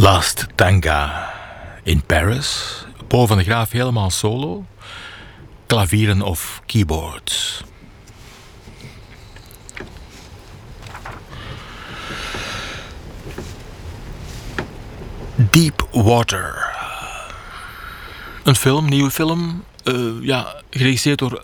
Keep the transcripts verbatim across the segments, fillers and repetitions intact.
Last Tanga in Paris. Paul van de Graaf helemaal solo. Klavieren of keyboards. Deep Water. Een film, nieuwe film. Uh, ja, geregisseerd door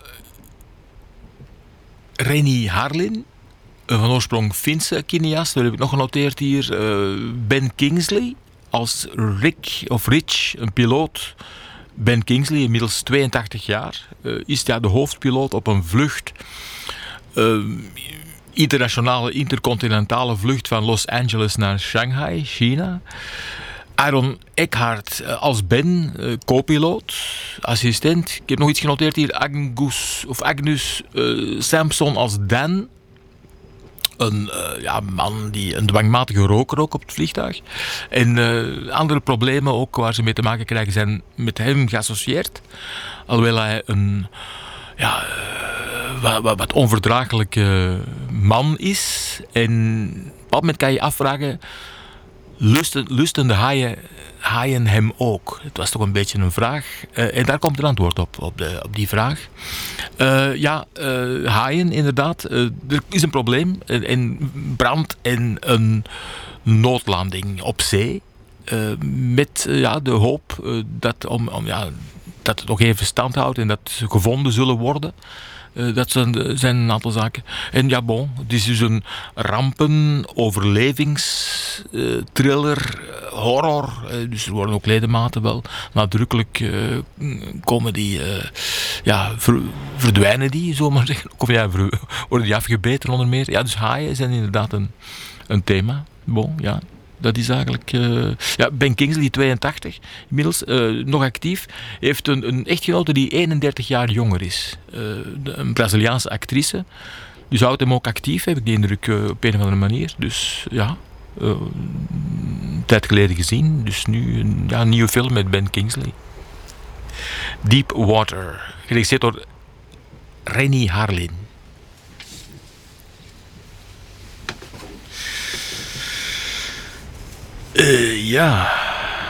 Rennie Harlin. Van oorsprong Finse cineast. Dat heb ik nog genoteerd hier. Uh, Ben Kingsley als Rick of Rich, een piloot. Ben Kingsley, inmiddels tweeëntachtig jaar, uh, is ja, de hoofdpiloot op een vlucht. Uh, internationale, intercontinentale vlucht van Los Angeles naar Shanghai, China. Aaron Eckhart als Ben, uh, co-piloot, assistent. Ik heb nog iets genoteerd hier. Angus, of Agnus uh, Sampson als Dan. Een uh, ja, man die een dwangmatige roker ook op het vliegtuig. En uh, andere problemen ook waar ze mee te maken krijgen zijn met hem geassocieerd. Alhoewel hij een ja, uh, wat, wat, wat onverdraaglijke man is. En op een bepaald moment kan je je afvragen, lusten, lusten de haaien, haaien hem ook? Het was toch een beetje een vraag. Uh, en daar komt een antwoord op, op, de, op die vraag. Uh, ja, uh, haaien inderdaad. Uh, er is een probleem. Een brand en een noodlanding op zee. Uh, met uh, ja, de hoop uh, dat, om, om, ja, dat het nog even stand houdt en dat ze gevonden zullen worden. Uh, dat zijn, zijn een aantal zaken. En ja, bon, het is dus een rampen, overlevingstriller, uh, horror. Uh, dus er worden ook ledematen wel nadrukkelijk uh, komen die, uh, ja, ver, verdwijnen die, zo maar zeggen. Of ja, ver, worden die afgebeten onder meer. Ja, dus haaien zijn inderdaad een, een thema. Bon, ja. Dat is eigenlijk... Uh, ja, Ben Kingsley, tweeëntachtig, inmiddels uh, nog actief, heeft een, een echtgenote die eenendertig jaar jonger is. Uh, de, een Braziliaanse actrice. Dus houdt hem ook actief, heb ik de indruk, uh, op een of andere manier. Dus ja, uh, een tijd geleden gezien. Dus nu een, ja, een nieuwe film met Ben Kingsley. Deep Water, geregisseerd door Rennie Harlin. Uh, ja...